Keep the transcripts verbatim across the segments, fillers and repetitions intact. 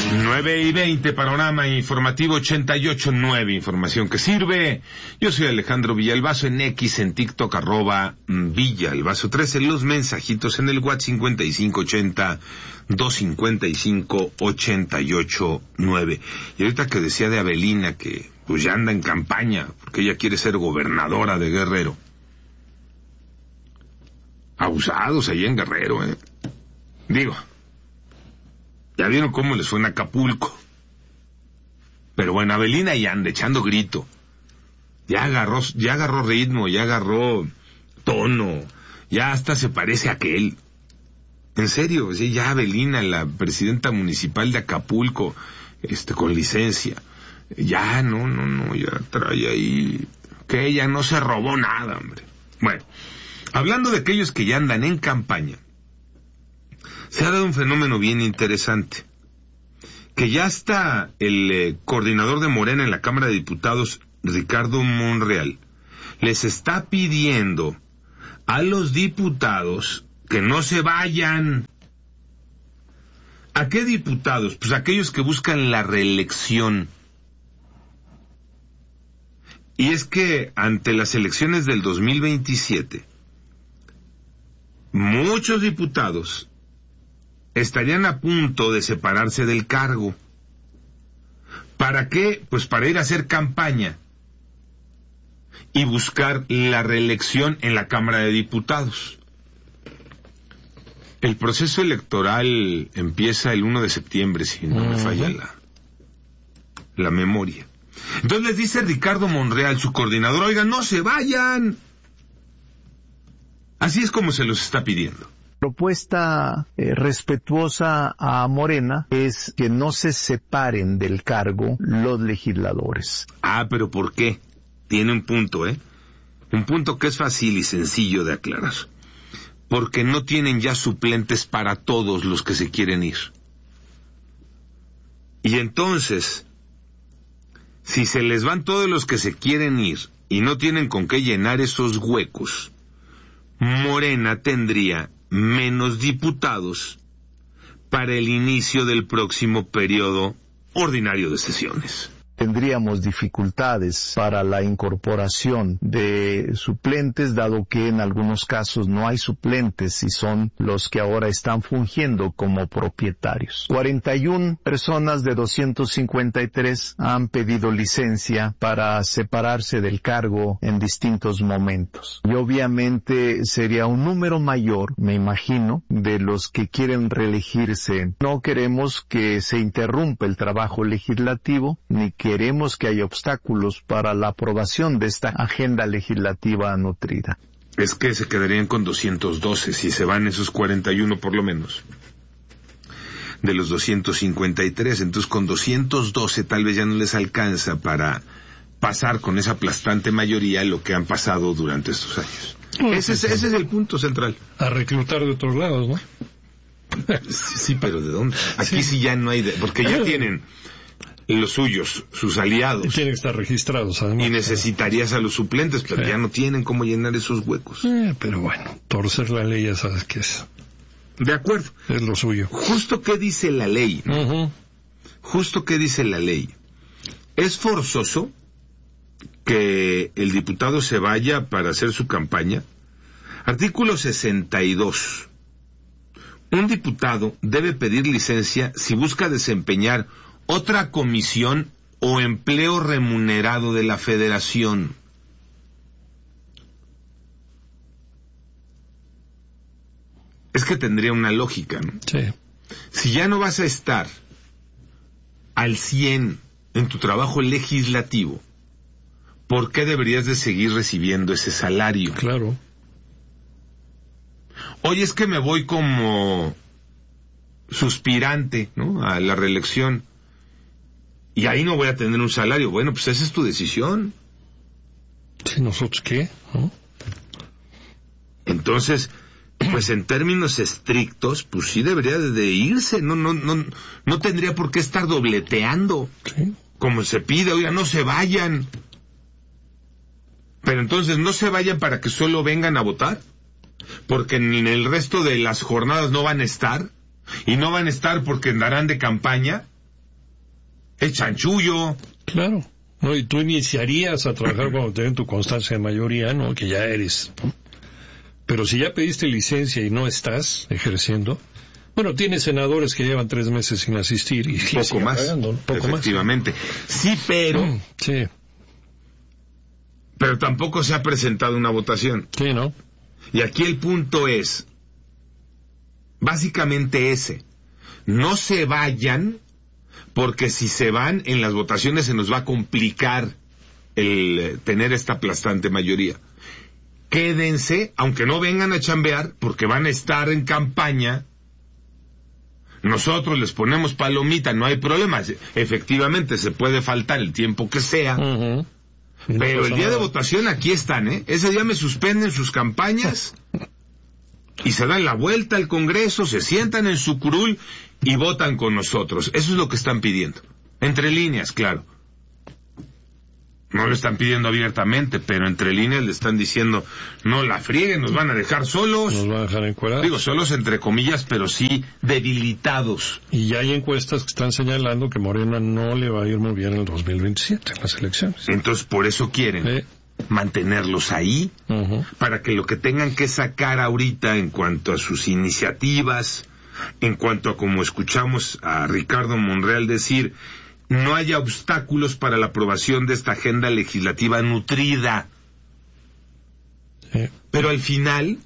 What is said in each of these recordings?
nueve y veinte, panorama informativo ochenta y ocho punto nueve, información que sirve. Yo soy Alejandro Villalbazo, en X, en TikTok, arroba Villalbazo trece, los mensajitos en el WhatsApp cincuenta y cinco ochenta, doscientos cincuenta y cinco, ochenta y ocho nueve. Y ahorita que decía de Avelina que pues ya anda en campaña, porque ella quiere ser gobernadora de Guerrero. Abusados ahí en Guerrero, eh. Digo, ya vieron cómo les fue en Acapulco. Pero bueno, Avelina ya anda echando grito. Ya agarró, ya agarró ritmo, ya agarró tono, ya hasta se parece a aquel. En serio, sí, ya Avelina, la presidenta municipal de Acapulco, este, con licencia. Ya, no, no, no, ya trae ahí, que ella no se robó nada, hombre. Bueno, hablando de aquellos que ya andan en campaña, se ha dado un fenómeno bien interesante, que ya está el eh, coordinador de Morena en la Cámara de Diputados, Ricardo Monreal, les está pidiendo a los diputados que no se vayan. ¿A qué diputados? Pues aquellos que buscan la reelección. Y es que ante las elecciones del dos mil veintisiete, muchos diputados estarían a punto de separarse del cargo. ¿Para qué? Pues para ir a hacer campaña y buscar la reelección en la Cámara de Diputados. El proceso electoral empieza el primero de septiembre, si no me falla la, la memoria. Entonces les dice Ricardo Monreal, su coordinador, oigan, no se vayan. Así es como se los está pidiendo. Propuesta eh, respetuosa a Morena es que no se separen del cargo los legisladores. Ah, pero ¿por qué? Tiene un punto, ¿eh? Un punto que es fácil y sencillo de aclarar. Porque no tienen ya suplentes para todos los que se quieren ir. Y entonces, si se les van todos los que se quieren ir y no tienen con qué llenar esos huecos, Morena tendría menos diputados para el inicio del próximo periodo ordinario de sesiones. Tendríamos dificultades para la incorporación de suplentes, dado que en algunos casos no hay suplentes y son los que ahora están fungiendo como propietarios. cuarenta y una personas de doscientos cincuenta y tres han pedido licencia para separarse del cargo en distintos momentos. Y obviamente sería un número mayor, me imagino, de los que quieren reelegirse. No queremos que se interrumpa el trabajo legislativo, ni que queremos que haya obstáculos para la aprobación de esta agenda legislativa nutrida. Es que se quedarían con doscientos doce, si se van esos cuarenta y uno por lo menos, de los doscientos cincuenta y tres, entonces con doscientos doce tal vez ya no les alcanza para pasar con esa aplastante mayoría lo que han pasado durante estos años. Ese es, ese es el punto central. A reclutar de otros lados, ¿no? Sí, pero ¿de dónde? Aquí sí ya no hay, de, porque ya tienen los suyos, sus aliados. Tienen que estar registrados, además. Y necesitarías a los suplentes, pero sí, ya no tienen cómo llenar esos huecos. Eh, pero bueno, torcer la ley ya sabes qué es. De acuerdo. Es lo suyo. Justo qué dice la ley, ¿no? Uh-huh. Justo qué dice la ley. Es forzoso que el diputado se vaya para hacer su campaña. Artículo sesenta y dos. Un diputado debe pedir licencia si busca desempeñar otra comisión o empleo remunerado de la Federación. Es que tendría una lógica, ¿no? Sí. Si ya no vas a estar al cien en tu trabajo legislativo, ¿por qué deberías de seguir recibiendo ese salario? Claro. Oye, es que me voy como suspirante, ¿no?, a la reelección. Y ahí no voy a tener un salario. Bueno, pues esa es tu decisión. ¿Sí, nosotros qué? ¿No? Entonces, pues en términos estrictos, pues sí debería de irse. No, no, no, no tendría por qué estar dobleteando. Sí. Como se pide, oiga, no se vayan. Pero entonces no se vayan para que solo vengan a votar, porque en el resto de las jornadas no van a estar, y no van a estar porque andarán de campaña. es chanchullo. Claro. No, y tú iniciarías a trabajar cuando te den tu constancia de mayoría, ¿no? Que ya eres, ¿no? Pero si ya pediste licencia y no estás ejerciendo, bueno, tienes senadores que llevan tres meses sin asistir y poco más, pagando, ¿no? Poco efectivamente. Más. Sí, pero... Sí. Pero tampoco se ha presentado una votación. Sí, ¿no? Y aquí el punto es, básicamente ese, no se vayan, porque si se van en las votaciones se nos va a complicar el eh, tener esta aplastante mayoría. Quédense, aunque no vengan a chambear, porque van a estar en campaña. Nosotros les ponemos palomita, no hay problema. Efectivamente, se puede faltar el tiempo que sea. Uh-huh. No Pero el día nada. de votación aquí están, ¿eh? Ese día me suspenden sus campañas y se dan la vuelta al Congreso, se sientan en su curul y votan con nosotros. Eso es lo que están pidiendo. Entre líneas, claro. No lo están pidiendo abiertamente, pero entre líneas le están diciendo, no la frieguen, nos van a dejar solos. Nos van a dejar encuerados. Digo, solos entre comillas, pero sí debilitados. Y ya hay encuestas que están señalando que Morena no le va a ir muy bien en el dos mil veintisiete, en las elecciones. Entonces, por eso quieren Sí. mantenerlos ahí, Uh-huh. para que lo que tengan que sacar ahorita en cuanto a sus iniciativas, en cuanto a como escuchamos a Ricardo Monreal decir, no haya obstáculos para la aprobación de esta agenda legislativa nutrida. Sí. Pero al final,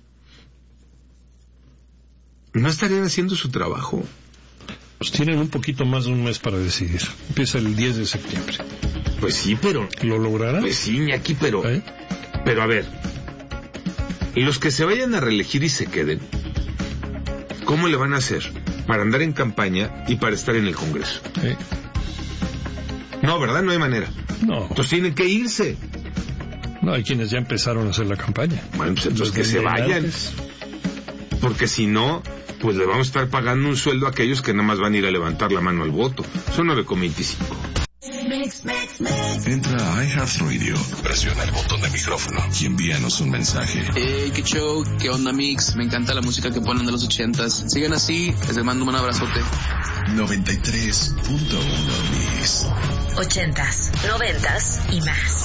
¿no estarían haciendo su trabajo? Pues tienen un poquito más de un mes para decidir. Empieza el diez de septiembre. Pues sí, pero... ¿Lo lograrán? Pues sí, Iñaki, pero... ¿Eh? Pero a ver, los que se vayan a reelegir y se queden, ¿cómo le van a hacer para andar en campaña y para estar en el Congreso? Sí. No, ¿verdad? No hay manera. No, Entonces tienen que irse. no, hay quienes ya empezaron a hacer la campaña. Bueno, pues entonces que Desde se vayan. antes. Porque si no, pues le vamos a estar pagando un sueldo a aquellos que nada más van a ir a levantar la mano al voto. Son nueve con veinticinco. Entra a iHeartRadio, presiona el botón de micrófono y envíanos un mensaje. Hey, qué show, qué onda Mix, me encanta la música que ponen de los ochentas. Sigan así, les mando un abrazote. noventa y tres punto uno Mix. Ochentas, noventas y más.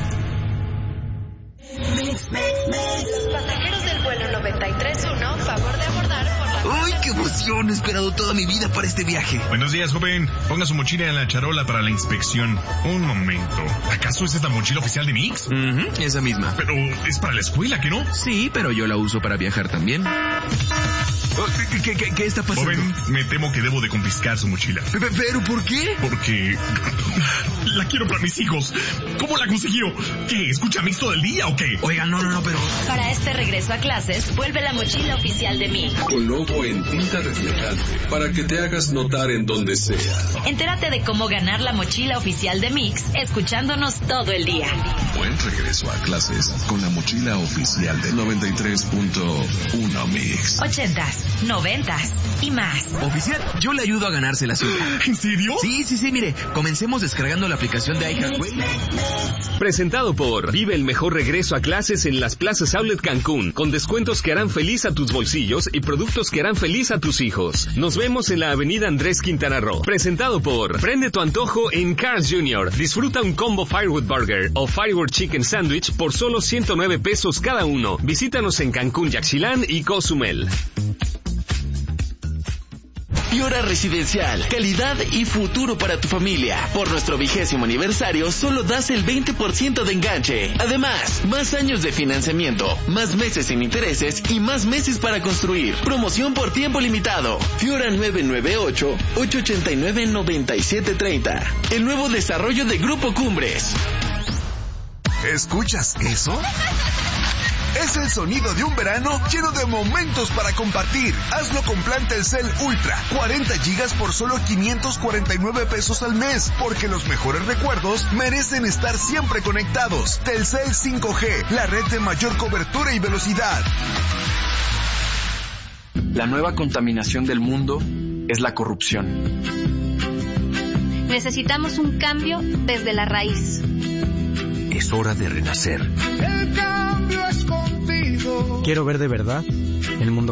Los pasajeros del vuelo noventa y tres punto uno, favor de abordar por la... ¡Ay, qué emoción! He esperado toda mi vida para este viaje. Buenos días, joven. Ponga su mochila en la charola para la inspección. Un momento. ¿Acaso esa es la mochila oficial de Mix? Uh-huh, esa misma. Pero es para la escuela, ¿que no? Sí, pero yo la uso para viajar también. Oh, ¿Qué, qué, qué está pasando? Joven, me temo que debo de confiscar su mochila. Pe- pe- ¿Pero por qué? Porque... la quiero para mis hijos. ¿Cómo la consiguió? ¿Qué? ¿Escucha Mix todo el día o qué? Oiga, no, no, no, pero... Para este regreso a clases, vuelve la mochila oficial de Mix. Con logo en tinta reflejante para que te hagas notar en donde sea. Entérate de cómo ganar la mochila oficial de Mix, escuchándonos todo el día. Buen regreso a clases con la mochila oficial de noventa y tres punto uno Mix. Ochentas, noventas y más. Oficial, yo le ayudo a ganarse la suya. ¿En serio? Sí, sí, sí, mire, comencemos descargando la aplicación de iHeartRadio. Presentado por Vive el mejor regreso a clases en las plazas Outlet Cancún, con descuentos que harán feliz a tus bolsillos y productos que harán feliz a tus hijos. Nos vemos en la avenida Andrés Quintana Roo. Presentado por Prende tu antojo en Carl's junior Disfruta un combo Firewood Burger o Firewood Chicken Sandwich por solo ciento nueve pesos cada uno. Visítanos en Cancún, Yaxchilán y Cozumel. Fiora Residencial, calidad y futuro para tu familia. Por nuestro vigésimo aniversario, solo das el veinte por ciento de enganche. Además, más años de financiamiento, más meses sin intereses y más meses para construir. Promoción por tiempo limitado. Fiora nueve nueve ocho, ocho ocho nueve, nueve siete tres cero. El nuevo desarrollo de Grupo Cumbres. ¿Escuchas eso? Es el sonido de un verano lleno de momentos para compartir. Hazlo con plan Telcel Ultra, cuarenta gigas por solo quinientos cuarenta y nueve pesos al mes, porque los mejores recuerdos merecen estar siempre conectados. Telcel cinco G, la red de mayor cobertura y velocidad. La nueva contaminación del mundo es la corrupción. Necesitamos un cambio desde la raíz. Es hora de renacer. El cambio es contigo. Quiero ver de verdad el mundo